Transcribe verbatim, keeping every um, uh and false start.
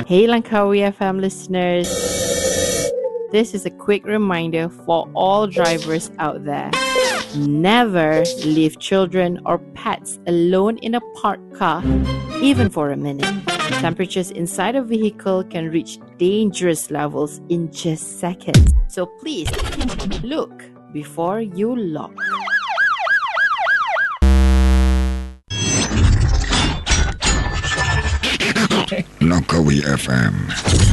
Hey Langkawi F M listeners. This is a quick reminder for all drivers out there. Never leave children or pets alone in a parked car, even for a minute. Temperatures inside a vehicle can reach dangerous levels in just seconds. So please, look before you lock. Langkawi F M.